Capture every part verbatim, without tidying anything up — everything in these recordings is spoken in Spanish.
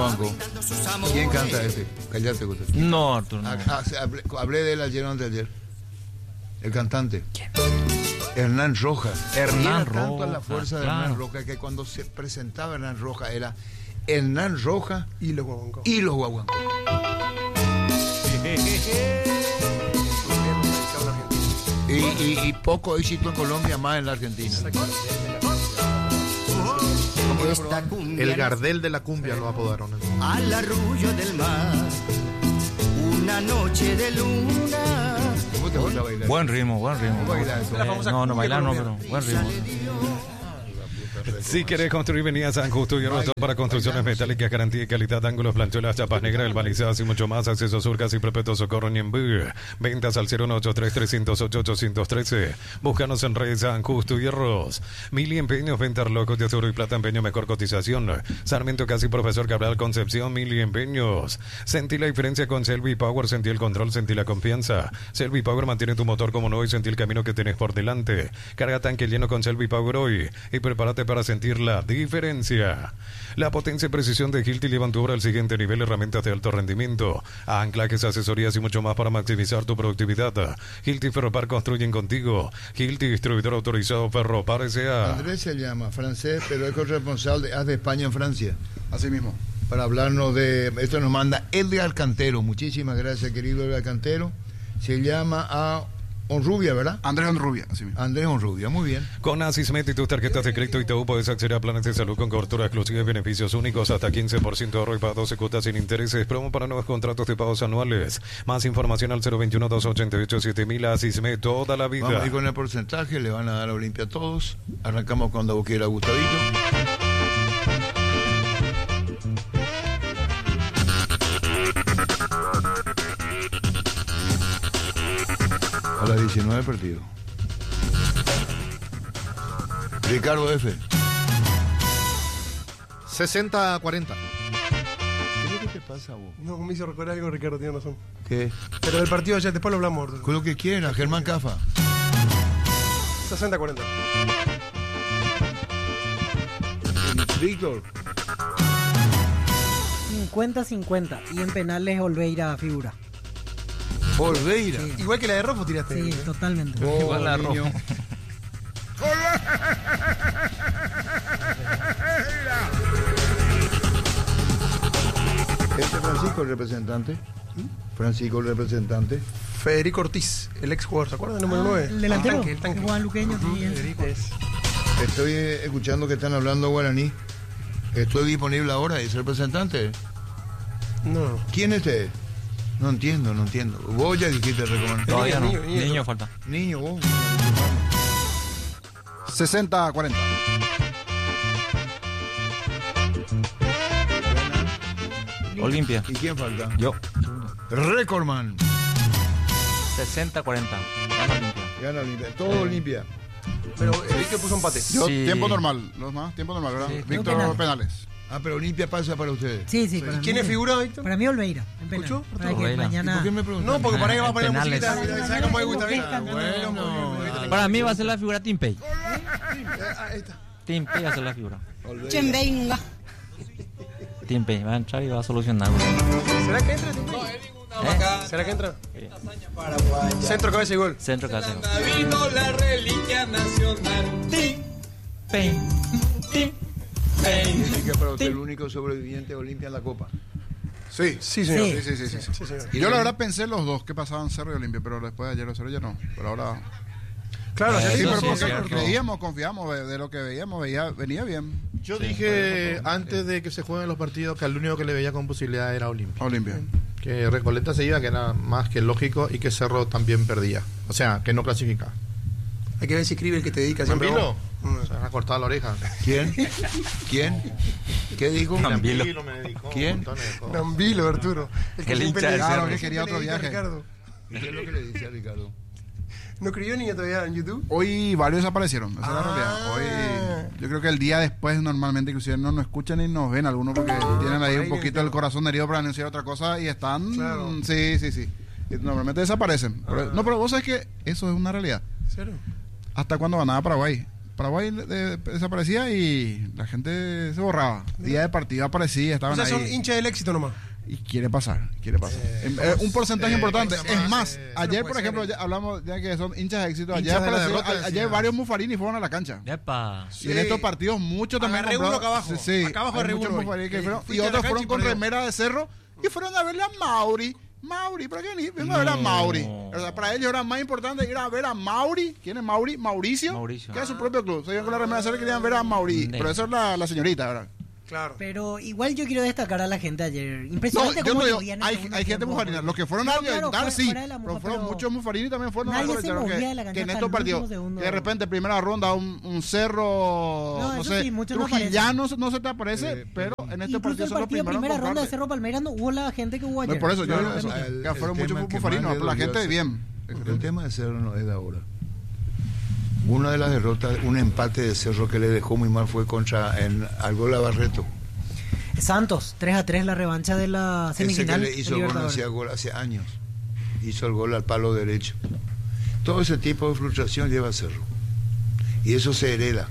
Guaguancó. ¿Quién canta ese? Cállate, José. No, Arturo. No. Ah, ah, hablé, hablé de él ayer o antes de ayer. El cantante. ¿Quién? Hernán Rojas. Hernán Era tanto a la Rojas, fuerza de claro. Hernán Rojas que cuando se presentaba Hernán Rojas era Hernán Rojas Y los Guaguancó. y los Guaguancó. Y, y, y poco éxito en Colombia, más en la Argentina. Esta cumbia El Gardel de la cumbia lo apodaron. al arrullo del mar, una noche de luna. ¿Cómo te gusta bailar? Buen ritmo, buen ritmo. ¿Cómo bailar eso? Eh, no, no bailar no, pero buen ritmo. Si querés construir, venía a San Justo y Roto para construcciones metálicas, garantía y calidad, ángulos, planchuelas, chapas negras, balizadas y mucho más. Acceso Surcas y Perpetuo Socorro Niembú. Ventas al cero uno ocho tres, tres cero ocho, ocho uno tres. Búscanos en redes San Justo y Arroz. Mili Empeños, venta locos de oro y plata, empeño, mejor cotización. Sarmiento Casi, Profesor Cabral, Concepción, Mili Empeños. Sentí la diferencia con Selvi Power, sentí el control, sentí la confianza. Selvi Power mantiene tu motor como no y sentí el camino que tenés por delante. Carga tanque lleno con Selvi Power hoy y prepárate para sentir la diferencia. La potencia y precisión de Hilti llevan tu obra al siguiente nivel, herramientas de alto rendimiento, anclajes, asesorías y mucho más para maximizar tu productividad. Hilti Ferropar construyen contigo. Hilti, distribuidor autorizado Ferropar S A. Andrés se llama, francés, pero es corresponsal de A de España en Francia. Así mismo. Para hablarnos de... Esto nos manda Edgar Cantero. Muchísimas gracias, querido Edgar Cantero. Se llama a Honrubia, ¿verdad? Andrés Honrubia, así mismo. Andrés Honrubia, muy bien. Con Asismet y tus tarjetas de crédito y T U puedes acceder a planes de salud con cobertura exclusiva y beneficios únicos, hasta quince por ciento de ahorro y para doce cuotas sin intereses. Promo para nuevos contratos de pagos anuales. Más información al cero veintiuno, doscientos ochenta y ocho, siete mil. Asismet, toda la vida. Vamos a ir con el porcentaje, le van a dar a Olimpia a todos. Arrancamos cuando vos quieras, Gustavito. A las diecinueve partido. Ricardo F. sesenta a cuarenta. ¿Qué es lo que te pasa a vos? No, me hizo recordar algo, Ricardo, tiene razón. ¿Qué? Pero del partido ya, después lo hablamos. Con lo que quieras, Germán Cafa. sesenta a cuarenta. Víctor. cincuenta cincuenta. Y en penales Olveira figura. Olveira. Sí. Igual que la de Rofo tiraste. Sí, totalmente. Oh, Igual la niño. roja. Este Francisco, el representante. Francisco, el representante. Federico Ortiz, el ex jugador, ¿se acuerdan? El número nueve. El delantero. El tanque, el tanque. Que juega luqueño, sí, es. Federico es. Estoy eh, escuchando que están hablando guaraní. Estoy disponible ahora, es el representante. No. ¿Quién es este? No entiendo, no entiendo. Vos ya dijiste recomendar. Todavía no. Niño, niño, Niño niño. falta. Niño, vos. sesenta a cuarenta. Olimpia. ¿Y quién falta? Yo. Recordman. sesenta cuarenta. Gana Olimpia. Gana Olimpia. Todo Olimpia. Pero eh, Víctor puso empate. Yo, Sí. tiempo normal. Los más, tiempo normal, ¿verdad? Sí. Víctor, Penal. penales. Ah, pero Olimpia pasa para ustedes. Sí, sí. Para ¿Quién mí- es figura, Víctor? Para mí Olveira. En penal. ¿Escuchó? Para que Olveira. ¿Y mañana... por qué me preguntan? No, porque para ahí va a poner la Penales. musiquita. ¿Sabes cómo me gusta a mí? Ah, bueno. Para mí va a ser la figura Timpey. Ah, ahí está. Timpey va a ser la figura. Venga. Timpey va a entrar y va a solucionar. ¿Será que entra? ¿Eh? ¿Será que entra? Centro, cabeza y gol. Centro casero. Vino la reliquia nacional. Timpey. Timpey. Así que para usted el único sobreviviente de Olimpia en la Copa. Sí. Sí, señor. Sí, sí, sí, sí, sí. Sí, señor. ¿Y Yo la la- verdad pensé los dos que pasaban Cerro y Olimpia, pero después de ayer o Cerro ya no. Pero ahora... Claro, Eso Sí, sí, pero sí es porque cierto. creíamos, confiamos de, de lo que veíamos, veía, venía bien. Yo dije antes de que se jueguen los partidos que al único que le veía con posibilidad era Olimpia. Olimpia. Que Recoleta se iba, que era más que lógico, y que Cerro también perdía. O sea, que no clasificaba. hay que ver si escribe el que te dedica siempre. ¿Mambilo? Mm. Se me ha cortado la oreja. ¿Quién? ¿Quién? ¿Qué dijo? Nambilo. me dedicó ¿Quién? montones de cosas. Nambilo, Arturo. El siempre hincha le- del Claro, Cerro. que quería otro siempre le dedica a viaje. Ricardo. ¿Y qué es lo que le dice a Ricardo? ¿No escribió niño todavía en YouTube? Hoy varios desaparecieron, esa es la Ah. realidad. Hoy, yo creo que el día después normalmente inclusive no nos escuchan ni nos ven algunos porque tienen ahí ahí un viene poquito el el corazón herido para anunciar otra cosa y están... Claro. Sí, sí, sí. Y normalmente desaparecen. Pero- no, pero vos sabés que eso es una realidad. ¿Serio? Hasta cuando ganaba Paraguay. Paraguay eh, desaparecía y la gente se borraba. Día de partido aparecía, estaban O sea, ahí. son hinchas del éxito nomás. Y quiere pasar, quiere pasar. Eh, eh, un porcentaje eh, importante. ¿cómo se Es llama? más, Eh, ayer, puede por ejemplo, ser. ya hablamos ya que son hinchas de éxito. Ayer, Hinchas de la apareció- derrota, a- ayer decía. varios Mufarini fueron a la cancha. Epa. Y en estos partidos muchos también Agarré compraron- uno acá abajo. Sí, sí, Acá abajo hay agarré muchos uno hoy. Mufarini que Eh, fueron- fui y a la otros cancha fueron y con perdió. remera de cerro y fueron a verle a Mauri. Mauri, ¿para qué ni? Vengo a ver a No. Mauri. O sea, para ellos era más importante ir a ver a Mauri. ¿Quién es Mauri? Mauricio. Mauricio. Que era su propio club. Se iban con la remera de cerro y querían ver a Mauri. Mm. Pero eso es la, la señorita, ¿verdad? Claro. Pero igual yo quiero destacar a la gente ayer. No, Impresionante yo cómo no digo, llovían en hay, el segundo hay gente tiempo. mufarina. Los que fueron No, a claro, alentar, fuera- sí. fuera de la Pero mufa, fueron pero muchos mufarini también fueron. nadie se aprovecharon movía que, de la cancha que en hasta estos el partidos, último segundo. que de repente, primera ronda, un, un cerro, No, no, eso sé, sí, muchos no trujillano no se te aparece, Eh, pero en estos Incluso partidos el son los partido primeros en primera ronda de comprarte. Cerro Palmeiras no hubo la gente que hubo ayer. No, por eso yo No, digo no, eso. no. El- Que el fueron tema muchos que mufarinos, más le pero la dolió gente hace- bien. El tema de Cerro no es de ahora. Una de las derrotas, un empate de Cerro que le dejó muy mal fue contra en Algola Barreto. Santos, tres a tres la revancha de la Ese semifinal. que le hizo de el gol, no Libertadores. hacía gol hace años. Hizo el gol al palo derecho. Todo ese tipo de frustración lleva a Cerro. Y eso se hereda.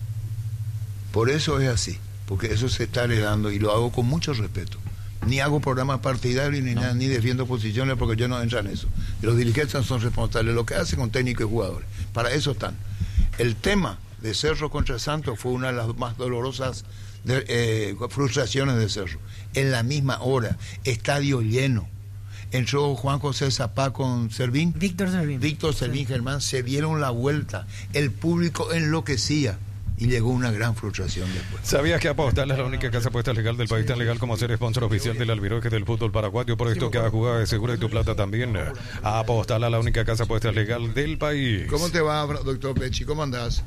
Por eso es así. Porque eso se está heredando y lo hago con mucho respeto. Ni hago programas partidarios ni nada, ni defiendo posiciones porque yo no entro en eso. Los dirigentes son responsables de lo que hacen con técnicos y jugadores. Para eso están. El tema de Cerro contra Santos fue una de las más dolorosas de, eh, frustraciones de Cerro. En la misma hora, estadio lleno. Entró Juan José Zapá con Servín. Víctor Servín. Víctor Servín, Germán, se dieron la vuelta. El público enloquecía. Y llegó una gran frustración después. ¿Sabías que Apostal es la única casa apuesta legal del país tan legal como ser sponsor oficial del albiroque del fútbol paraguayo? Por esto que haga jugada de seguro y tu plata también. Apostal a la única casa apuesta legal del país. ¿Cómo te va, doctor Pechi? ¿Cómo andás?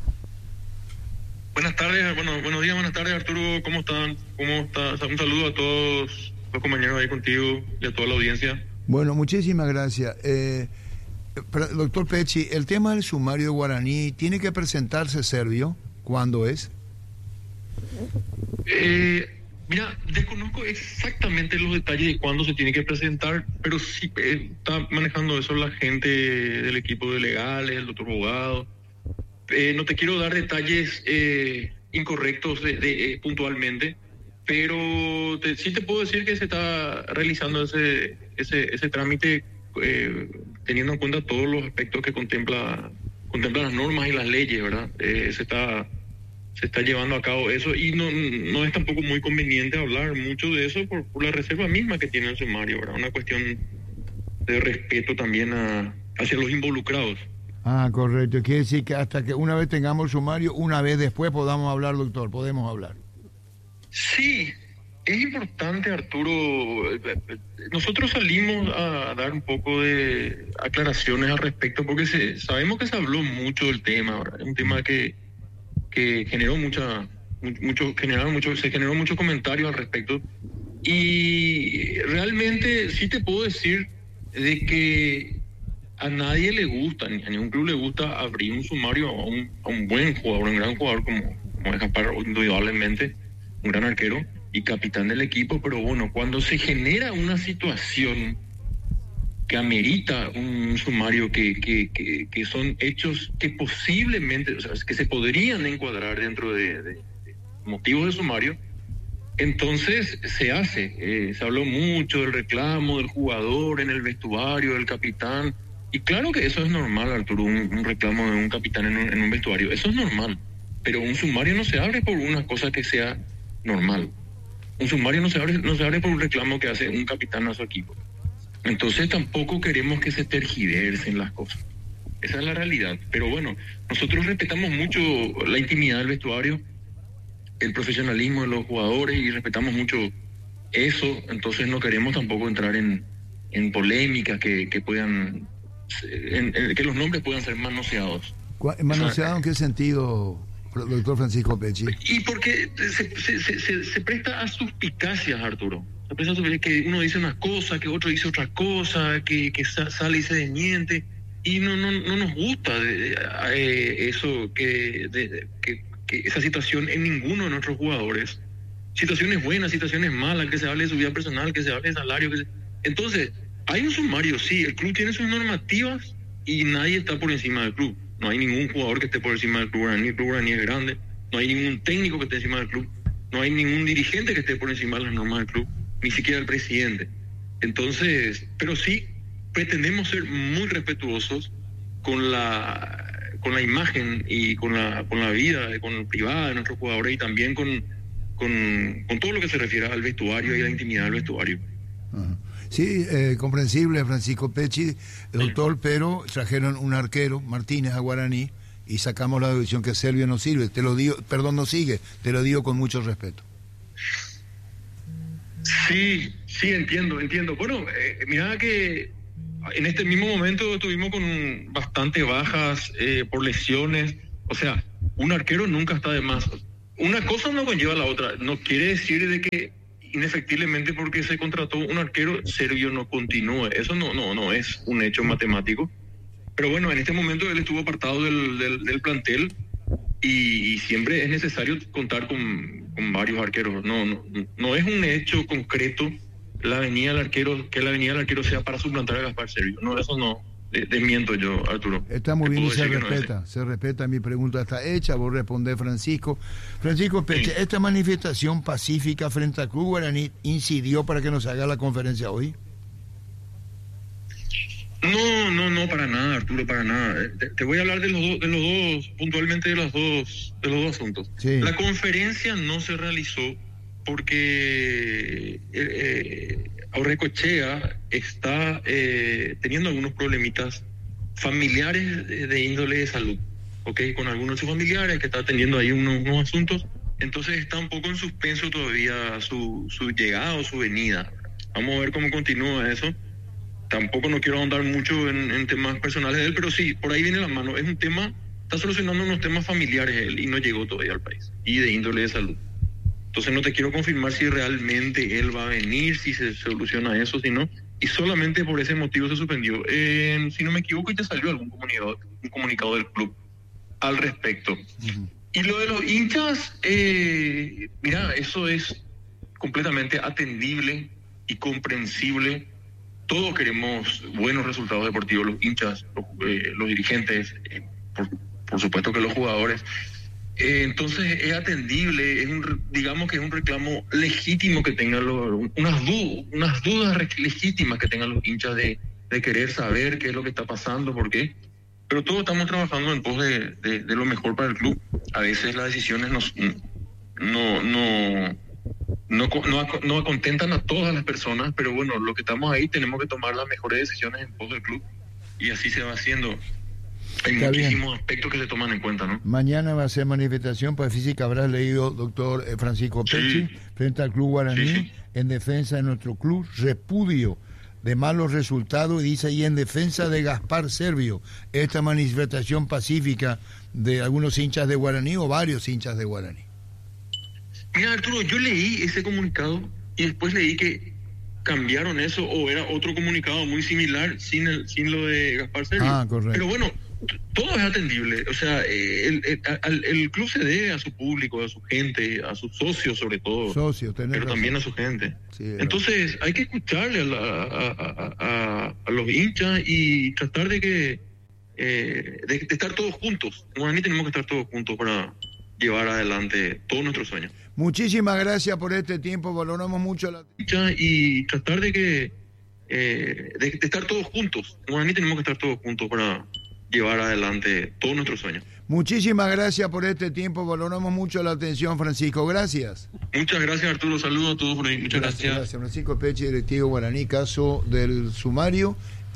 Buenas tardes, bueno, buenos días, buenas tardes, Arturo. ¿Cómo están? ¿Cómo está? Un saludo a todos los compañeros ahí contigo y a toda la audiencia. Bueno, muchísimas gracias. Eh, pero, doctor Pechi, el tema del sumario de Guaraní, ¿tiene que presentarse Servio? ¿Cuándo es? Eh, mira, desconozco exactamente los detalles de cuándo se tiene que presentar, pero sí eh, está manejando eso la gente del equipo de legales, el doctor abogado. Eh, no te quiero dar detalles eh, incorrectos de, de, eh, puntualmente, pero te, sí te puedo decir que se está realizando ese ese, ese trámite eh, teniendo en cuenta todos los aspectos que contempla contempla las normas y las leyes, ¿verdad? Eh, se está se está llevando a cabo eso y no no es tampoco muy conveniente hablar mucho de eso por, por la reserva misma que tiene el sumario, ¿verdad? Una cuestión de respeto también a, hacia los involucrados. Ah, correcto. Quiere decir que hasta que una vez tengamos el sumario, una vez después podamos hablar, doctor. Podemos hablar. Sí, es importante, Arturo. Nosotros salimos a dar un poco de aclaraciones al respecto porque se, sabemos que se habló mucho del tema, ¿verdad? Es un tema que, que generó mucha, mucho, generaron mucho, se generó muchos comentarios al respecto y realmente sí te puedo decir de que a nadie le gusta, ni a ningún club le gusta abrir un sumario a un, a un buen jugador, un gran jugador como, como es Gaspar, indudablemente, un gran arquero y capitán del equipo, pero bueno, cuando se genera una situación que amerita un sumario, que, que, que, que son hechos que posiblemente, o sea, que se podrían encuadrar dentro de, de, de motivos de sumario, entonces se hace. Eh, se habló mucho del reclamo del jugador en el vestuario, del capitán. Y claro que eso es normal, Arturo, un, un reclamo de un capitán en un, en un vestuario. Eso es normal. Pero un sumario no se abre por una cosa que sea normal. Un sumario no se abre, no se abre por un reclamo que hace un capitán a su equipo. Entonces tampoco queremos que se tergiversen las cosas. Esa es la realidad. Pero bueno, nosotros respetamos mucho la intimidad del vestuario, el profesionalismo de los jugadores y respetamos mucho eso. Entonces no queremos tampoco entrar en, en polémicas que, que puedan... En, en, que los nombres puedan ser manoseados. ¿Manoseado en qué sentido, doctor Francisco Pechi? Y porque se, se, se, se, se presta a suspicacias, Arturo. Se presta a suspicacias que uno dice una cosa, que otro dice otra cosa, que, que sale y se desmiente. Y no no no nos gusta de, de, de, eso, que, de, de, que, que esa situación en ninguno de nuestros jugadores. Situaciones buenas, situaciones malas, que se hable de su vida personal, que se hable de salario. Que se... Entonces... hay un sumario, sí, el club tiene sus normativas y nadie está por encima del club. No hay ningún jugador que esté por encima del club guaraní. El club guaraní es grande. No hay ningún técnico que esté encima del club. No hay ningún dirigente que esté por encima de las normas del club. Ni siquiera el presidente. Entonces, pero sí pretendemos ser muy respetuosos con la con la imagen y con la con la vida, con el privada de nuestros jugadores y también con, con, con todo lo que se refiere al vestuario y a la intimidad del vestuario. Ajá. Sí, eh, comprensible, Francisco Pecci, doctor, pero trajeron un arquero, Martínez, a Guaraní, y sacamos la deducción que Servio no sirve. Te lo digo, perdón, no sigue, te lo digo con mucho respeto. Sí, sí, entiendo, entiendo. Bueno, eh, mira que en este mismo momento estuvimos con bastante bajas eh, por lesiones. O sea, un arquero nunca está de más. Una cosa no conlleva a la otra. No quiere decir de que inefectiblemente porque se contrató un arquero, Servio no continúe. Eso no, no, no es un hecho matemático. Pero bueno, en este momento él estuvo apartado del, del, del plantel y, y siempre es necesario contar con, con varios arqueros. No, no, no es un hecho concreto la venida del arquero, que la venida del arquero sea para suplantar a Gaspar Servio. No, eso no, de, desmiento yo, Arturo. Está muy bien y se respeta, no se respeta. Mi pregunta está hecha, vos respondés, Francisco. Francisco Pecci, sí. ¿Esta manifestación pacífica frente al Club Guaraní incidió para que nos haga la conferencia hoy? No, no, no, para nada, Arturo, para nada. Te, te voy a hablar de los, do, de los dos, puntualmente de los dos, de los dos asuntos. Sí. La conferencia no se realizó porque eh, eh, Aurrecoechea está eh, teniendo algunos problemitas familiares de, de índole de salud, ¿ok? Con algunos de sus familiares que está teniendo ahí unos, unos asuntos. Entonces está un poco en suspenso todavía su, su llegada o su venida. Vamos a ver cómo continúa eso. Tampoco no quiero ahondar mucho en, en temas personales de él, pero sí, por ahí viene la mano. Es un tema, está solucionando unos temas familiares él y no llegó todavía al país. Y de índole de salud. Entonces no te quiero confirmar si realmente él va a venir, si se soluciona eso, si no. Y solamente por ese motivo se suspendió. Eh, si no me equivoco, ya salió algún comunicado, un comunicado del club al respecto. Uh-huh. Y lo de los hinchas, eh, mira, eso es completamente atendible y comprensible. Todos queremos buenos resultados deportivos, los hinchas, los, eh, los dirigentes, eh, por, por supuesto que los jugadores. Eh, entonces es atendible, es un, digamos que es un reclamo legítimo que tengan los, unas, du, unas dudas legítimas que tengan los hinchas de, de querer saber qué es lo que está pasando, por qué. Pero todos estamos trabajando en pos de, de, de lo mejor para el club. A veces las decisiones nos, no, no, no, no, no acontentan a todas las personas, pero bueno, lo que estamos ahí tenemos que tomar las mejores decisiones en pos del club y así se va haciendo. Hay Está muchísimos bien. aspectos que se toman en cuenta, ¿no? Mañana va a ser manifestación pacífica, habrás leído, doctor eh, Francisco Pecci, sí. frente al Club Guaraní, sí, sí. en defensa de nuestro club, repudio de malos resultados, y dice ahí en defensa de Gaspar Servio, esta manifestación pacífica de algunos hinchas de Guaraní o varios hinchas de Guaraní. Mira, Arturo, yo leí ese comunicado y después leí que cambiaron eso o era otro comunicado muy similar sin el, sin lo de Gaspar Servio. Ah, correcto. Pero bueno, todo es atendible. O sea, el, el, el, el club se debe a su público, a su gente, a sus socios sobre todo, socios, pero razón. también a su gente. Sí, entonces hay que escucharle a, la, a, a, a, a los hinchas y tratar de que eh, de, de estar todos juntos. En Guaraní tenemos que estar todos juntos para llevar adelante todos nuestros sueños. Muchísimas gracias por este tiempo, valoramos mucho la y tratar de que eh, de, de estar todos juntos. En Guaraní tenemos que estar todos juntos para llevar adelante todos nuestros sueños. Muchísimas gracias por este tiempo, valoramos mucho la atención, Francisco, gracias. Muchas gracias, Arturo, saludos a todos por ahí, muchas gracias. Gracias, gracias. Francisco Pecci, directivo Guaraní, caso del sumario.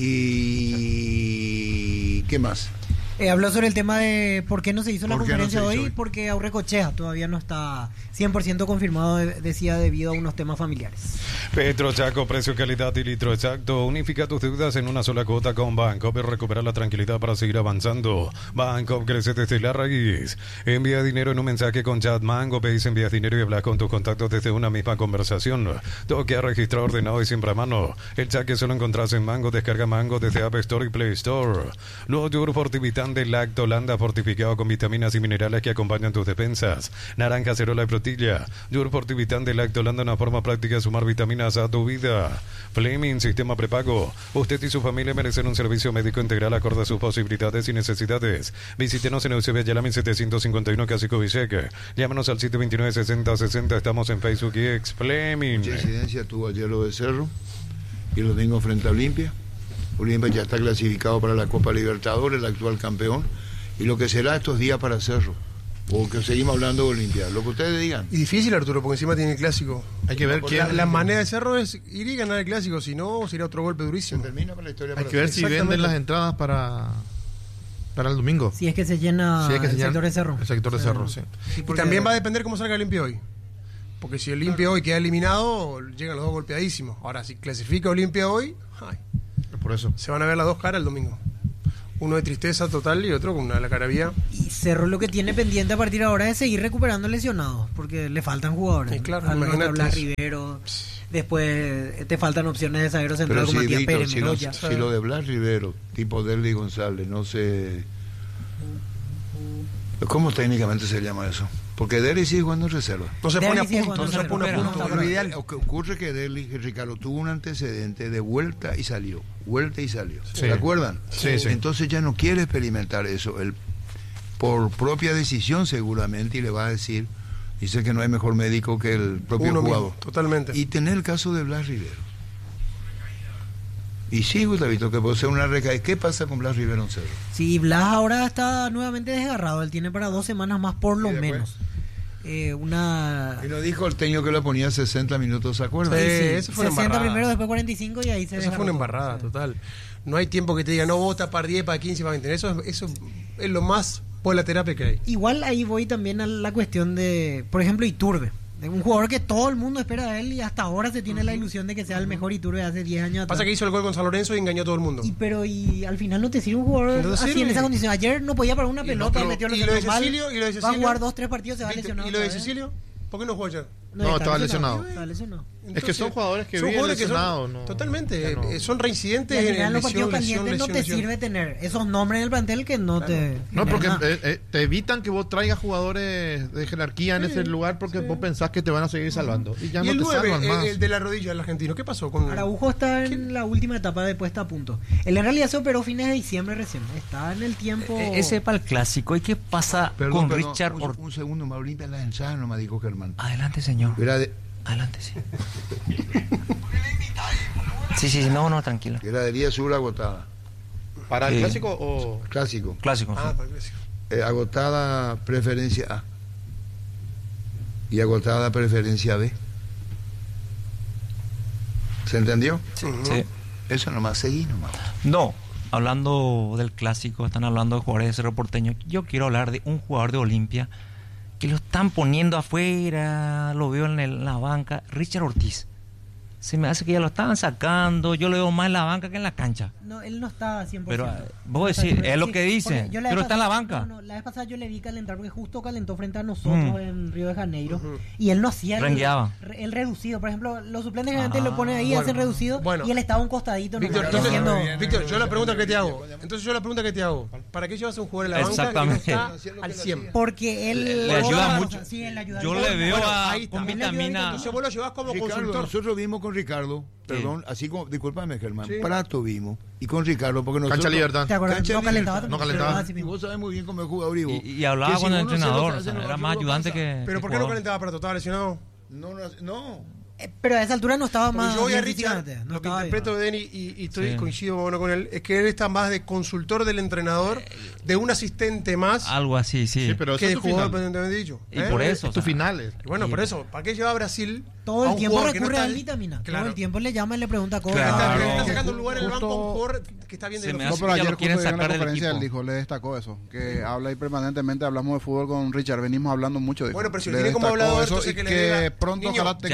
Y ¿qué más? Eh, habló sobre el tema de por qué no se hizo la conferencia no hoy, hoy, porque Aurrecoechea todavía no está cien por ciento confirmado, de, decía, debido a unos temas familiares. Petro Chaco, precio, calidad y litro exacto. Unifica tus deudas en una sola cuota con Bancopp y recupera la tranquilidad para seguir avanzando. Bancopp crece desde la raíz. Envía dinero en un mensaje con chat Mango, pedís, envías dinero y hablas con tus contactos desde una misma conversación. Toque a registrar ordenado y siempre a mano. El saque solo encontrás en Mango, descarga Mango desde App Store y Play Store. Los yogur Fortivita Fortivitan de Lactolanda, fortificado con vitaminas y minerales que acompañan tus defensas. Naranja, acerola y frutilla. Your Fortivitan de Lactolanda, una forma práctica de sumar vitaminas a tu vida. Fleming, sistema prepago. Usted y su familia merecen un servicio médico integral acorde a sus posibilidades y necesidades. Visítenos en Eusebio Yalami setecientos cincuenta y uno, Casi Covicheque. Llámanos al siete dos nueve, sesenta sesenta. Estamos en Facebook y ex Fleming. Mucha incidencia tuvo ayer lo de Cerro y el domingo frente a Olimpia. Olimpia ya está clasificado para la Copa Libertadores, el actual campeón, y lo que será estos días para Cerro. O que seguimos hablando de Olimpia, lo que ustedes digan. Y difícil, Arturo, porque encima tiene el clásico. Hay que ver quién. La, la manera de Cerro es ir y ganar el clásico, si no, sería otro golpe durísimo. Se termina para la historia. Hay para que ver si venden las entradas para, para el domingo. Si es que se llena Si es que el se llena sector de Cerro. El sector de Cerro, sí. Y también va a depender cómo salga Olimpia hoy. Porque si Olimpia hoy queda eliminado, llegan los dos golpeadísimos. Ahora, si clasifica Olimpia hoy, ay, Por eso. se van a ver las dos caras el domingo. Uno de tristeza total y otro con una de la cara vía. Y Cerro lo que tiene pendiente a partir de ahora es seguir recuperando lesionados, porque le faltan jugadores. Sí, claro, Al imagínate Blas eso. Rivero, después te faltan opciones de zaguero central Pero como si, Matías Víctor, Pérez, si, lo, Meroya. si lo de Blas Rivero, tipo Derly González, no sé. ¿Cómo técnicamente se llama eso? Porque Derly sigue jugando en reserva. No se Derly pone a sigue punto, no jugando se pone a reserva, punto. pero Lo no ideal. Lo que ocurre que Derly, que Ricardo, tuvo un antecedente de vuelta y salió, vuelta y salió. Sí. ¿Se acuerdan? Sí, sí. Entonces ya no quiere experimentar eso. Él, por propia decisión seguramente, y le va a decir, dice que no hay mejor médico que el propio Uno jugador. mismo, totalmente. Y tener el caso de Blas Rivero. Y sí, Gustavito, que puede ser una recaída. ¿Qué pasa con Blas Rivero en Cerro? Sí, Blas ahora está nuevamente desgarrado. Él tiene para dos semanas más por lo ¿Y después? menos. Eh, una... Y nos dijo el teño que lo ponía sesenta minutos, ¿se acuerdan? Sí, Sí, eso fue una sesenta embarrada. primero, después cuarenta y cinco y ahí se Eso desgarró fue una todo. embarrada, Sí. total. No hay tiempo que te diga, no, vos tapar diez para quince para veinte. Eso, es- eso es lo más por la terapia que hay. Igual ahí voy también a la cuestión de, por ejemplo, Iturbe. De un jugador que todo el mundo espera de él y hasta ahora se tiene la ilusión de que sea el mejor Iturbe de hace diez años atrás. Pasa que hizo el gol con San Lorenzo y engañó a todo el mundo. Y pero y al final no te sirve un jugador No te así sirve. en esa condición. Ayer no podía parar una Y pelota, no, metió pero- los y lo de centros mal. Cecilio, y lo de Va a Cecilio. jugar dos, tres partidos, se va a Víctor, lesionar. ¿y lo de otra vez. Cecilio? ¿Por qué no jugó ayer? No, estaba lesionado. Estaba lesionado. Es que son jugadores que son vienen jugadores que son- lesionados, ¿no? Totalmente, Ya no. eh, son Y reincidentes al en final, los lesión, partidos lesión, pendientes no te lesión, sirve lesión. tener esos nombres en el plantel que no te. No, porque nada. eh, eh, te evitan que vos traigas jugadores de jerarquía en Sí, ese lugar porque sí. vos pensás que te van a seguir salvando. Y ya Y no el te nueve, salvan el, más. el de la rodilla del argentino, ¿qué pasó con Araujo está en la última etapa de puesta a punto. Él en realidad se operó fines de diciembre recién. Está en el tiempo. Eh, Ese para el clásico. ¿Y qué pasa Perdón, con perdón, Richard un, Ortiz? un segundo, más limpia la ensaya, no me dijo Germán. Adelante, señor. Era de, Adelante, sí. Sí, sí, sí, no, no, tranquilo. Gradería Sur agotada. ¿Para el Sí. clásico o...? Clásico. Clásico. Ah, sí. para el clásico. Eh, agotada preferencia A. Y agotada preferencia B. ¿Se entendió? Sí. Sí. Eso nomás, seguí nomás. No, hablando del clásico, están hablando de jugadores de Cerro Porteño. Yo quiero hablar de un jugador de Olimpia que lo están poniendo afuera, lo veo en, el- en la banca, Richard Ortiz. Se me hace que ya lo estaban sacando, yo lo veo más en la banca que en la cancha. No, él no está cien por Pero, ciento. eh, vos No está decís, cien por ciento. es lo Sí, que dicen, porque yo la vez pero está en la pasada- banca. No, no, la vez pasada yo le vi calentar porque justo calentó frente a nosotros Mm. en Río de Janeiro y él no hacía el, Rengueaba. re- el reducido. Por ejemplo, los suplentes generalmente Ah, lo ponen ahí, bueno, hacen reducido bueno. y él estaba a un costadito. Víctor, nomás, entonces, haciendo- Víctor, yo la pregunta que te hago. Entonces yo la pregunta que te hago. ¿Para qué llevas a un jugador en la banca Exactamente. que no está al cien? Porque él Le- le ayuda Bueno, mucho. sí, él le ayuda Yo mucho. le veo Bueno, a, ahí está. con Él le ayuda vitamina. Entonces vos lo llevas como Ricardo, consultor. nosotros vimos con Ricardo, perdón, así como, discúlpame Germán, Sí. Prato vimos, y con Ricardo, porque nosotros... Cancha Libertad. ¿Te acuerdas? Cancha No Libertad. calentaba. No calentaba. así Y mismo. vos sabés muy bien cómo es jugador y vos. Y, y hablaba Que si con el uno se lo entrenador, hace, o sea, no, era no más lo ayudante pasa. que. Pero que ¿por qué no jugador. calentaba para estaba lesionado? No, no, no. Eh, Pero a esa altura no estaba Porque más. yo voy a bien Richard, físicamente, no lo que estaba interpreto bien. de Denny y, y estoy Sí. coincido bueno con él, es que él está más de consultor del entrenador, de un asistente más Algo así, sí. Sí, pero que eso de es tu jugador final. propiamente dicho. Y ¿eh? por eso. Es tu o sea, finales. Y bueno, Sí. por eso, ¿para qué lleva a Brasil? Todo a el un tiempo jugador que no recurre está- a vitamina. Claro. Todo el tiempo le llama y le pregunta cosas. Claro. Está, Claro. está sacando un lugar en el banco a un Justo- jugador que está bien de Se los me No, hace pero que ya ayer lo quieren justo en la sacar del conferencia él equipo. dijo, le destacó eso, que habla y permanentemente hablamos de fútbol con Richard, venimos hablando mucho de Bueno, pero si lo le tiene como destacó hablador, eso entonces y que le que diga, pronto niño, ojalá tenga, ya le quiere tenga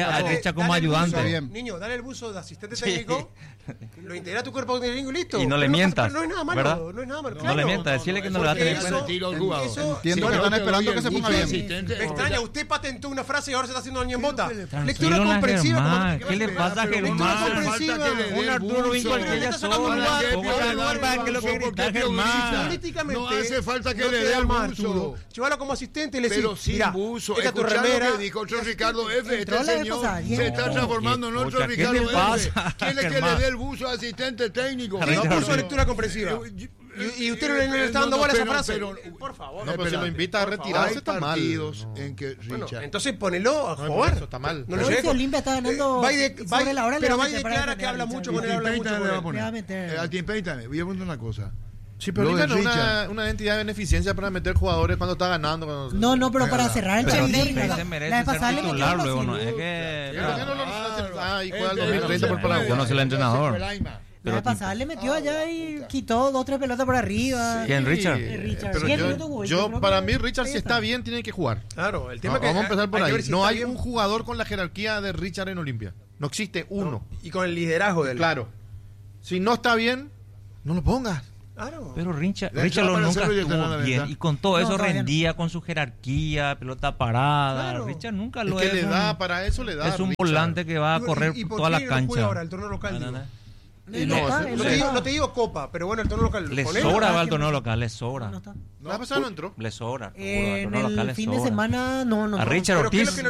a Dale- Richard como dale el buzo, ayudante. bien. Niño, dale el buzo de asistente técnico, lo integra a tu cuerpo técnico y listo. Y no le Pero mientas, pasa- No es nada malo, ¿verdad? no es nada malo. No claro. le mientas, decirle que no le va a tener en Porque cuenta. eso- Tiro al jugador. eso- Entiendo sí, que bueno, están esperando que se ponga bien. Me extraña, usted patentó una frase y ahora se está haciendo daño en bota. Lectura Tranquilo, comprensiva. como Germán. te- ¿Qué le pasa a Pero no Germán? hace falta que le dé Un el Arturo buzo. Vincualquiera Pero le está sacando sola. lugar, Pongo pero la le lugar para que lo que ¿por qué grita prioriza? Germán. Políticamente, No hace falta que no le te dé el llama buzo. Arturo. Llévalo como asistente y le Pero decís, sin mira, buzo, esta tu escuchando remera. lo que dijo otro Ricardo F. Este Entró la vez señor pasada, bien. se está No, transformando en otro pucha, ¿qué Ricardo le F. pasa, Quiere que le Germán? dé el buzo a asistente técnico. ¿Quién No, puso pero- lectura comprensiva? Y, y usted no le, no le está dando No, bola a esa pero- frase. pero- Por favor. No, pero si lo invita a retirarse Hay está mal. partidos No. en que Bueno, Richard... entonces ponelo a No, jugar. eso está mal. No lo Hoy lleve si con- Olimpia está ganando Va y de- va y- sobre la hora, le pero va a va y meter para declara defender que a habla Richard. mucho con él, Y habla Tim mucho Payton con le va a él. poner. Le va a meter. Eh, al Tim Payton, voy a poner una cosa. Sí, pero Lo Olimpia de no es Richard- una, una entidad de beneficencia para meter jugadores cuando está ganando. cuando- No, no, pero para cerrar el Pero torneo. Tim Payton la merece vez ser pasada le metió titular uno luego, así. ¿no? Es que... ¿Por qué no lo ah, y juega el Él- dos mil treinta por no, Paraguay? yo no soy el entrenador. La vez pasada le metió allá y quitó dos, tres pelotas por arriba. ¿Quién, Richard? Eh, Richard. Pero Siete yo, minutos jugó, yo- yo creo para que mí, Richard, ahí si está. está bien, tiene que jugar. Claro, el tema No, es que vamos a empezar por hay que ahí. ver si No está hay bien. un jugador con la jerarquía de Richard en Olimpia. No existe uno. Y con el liderazgo del. Claro. Si no está bien, no lo pongas. Claro. Pero Richard, De Richard hecho, lo para nunca hacerlo ya está en la estuvo bien venta. y con todo No, eso todavía no. rendía con su jerarquía, pelota parada. Claro. Richard nunca Es lo que es. le un- da, para eso le da. es un Richard. volante que va a ¿Y- correr y por toda qué la no juega cancha. ahora el torneo local, No, no, digo? no. Él No, está, no él No te, está. digo, no te digo copa, pero bueno, el torneo local. Le ponelo. sobra va al que torneo no- local, le sobra. No está. La vez pasada no entró. Le sobra. Eh, el en torneo local el le fin de sobra. semana no, no. A no. Richard Pero ¿qué es lo Ortiz que no